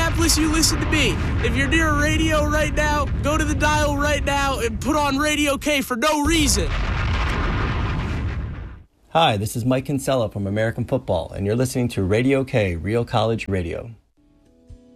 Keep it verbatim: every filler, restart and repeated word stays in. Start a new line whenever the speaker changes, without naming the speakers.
Indianapolis, you listen to me. If you're near a radio right now, go to the dial right now and put on Radio K for no reason.
Hi, this is Mike Kinsella from American Football, and you're listening to Radio K, Real College Radio.